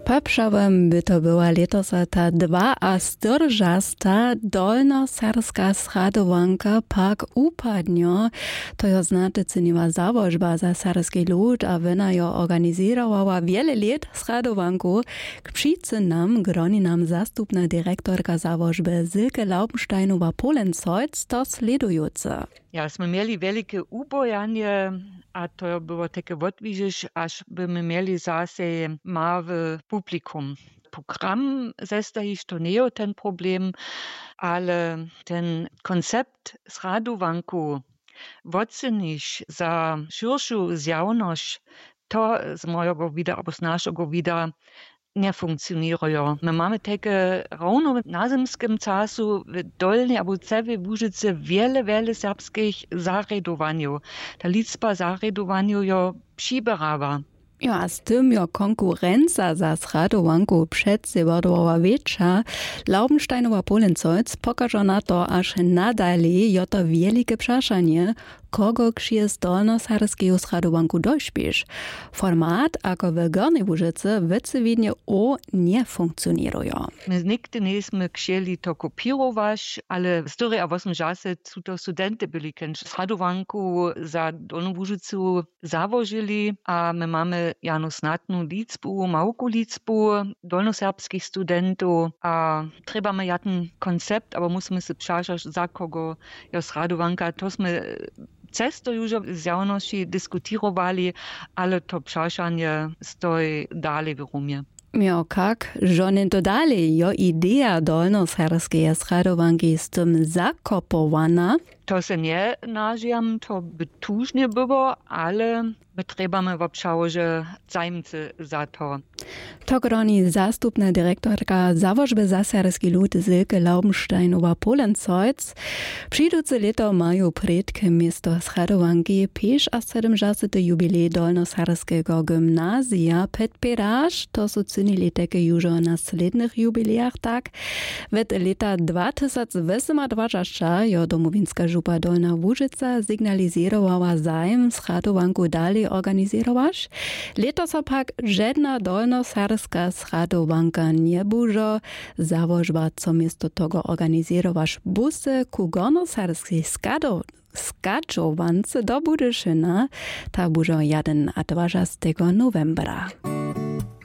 Poprzałem by to była letosa ta 42. dolnoserbska zradowanka pak upadnio. To jo znaczy cyniła założba za serski lud, a wina jo organizowała wiele lat zradowanku. K przyczynam groni nam zastupna dyrektorka założby Silke Laubensteinowa-Polenzoic to sledujące. Ja, sme mieli velike ubojanje, a to było takie odwižiš, až by my mieli zase mały publikum. Program zestajiš to nie ten problem, ale ten koncept zradowanku oceniš za širšu zjavność, to z mojego vida, albo z naszego vida nie funkcjonują. My mamy takie równo na zimskim czasu w Dolnej albo całej Łużycy wiele serbskich zaredowaniów. Ta liczba zaredowaniów jo przybierała. Ja, a z tym jo konkurencja za zradowanku przedsiewodowała większa. Laubensteinowa-Polenzoic pokaże na to, aż nadali jo to wielkie przeszanie, kogo ksie z dolnoserskiego zradowanku dośpisz. Format, ako w Gornej Łużycy, wycywidnie nie funkcjonują. My nigdy nie sme chcieli to kopiować, ale w 48 czasie są to studenty byli, którzy zradowanku za Dolną Łużycu założyli, a my mamy jano snadną liczbę, małku liczbę dolnoserbskich studentów, a trzeba ja ten koncept, ale musimy się przeszać, za kogo jest zradowanka, to sme Cesto już z javnosti diskutirowali, ale to przeszanie stoi dalej w rumie. Ja, kak, żonen to dalej, jo idea dolnoserbskiej zradowanki z tym zakopowana. To se nie nažiam, to by tužnie było, ale my trebamy w obszarze zajmcy za to. To groni zastupna dyrektorka założby za serski lud Silke Laubensteinowa-Polenzoic. Przyjduce leto mają predke miasto zradowanki 75. jubilej dolnoserskiego gimnazja Petperaż. To są cynili takie już o naslednych jubilejach, tak. Wet leta 2028 jo domowinska župa Dolna Łużyca signalizowała zajem zradowanku dalej organizować. Letos pak żadna dolnoserska zradowanka nie będzie. Założba, co miasto tego organizować busy ku gornoserskiej skaczowance do Budyszyna. Ta będzie 21 novembra.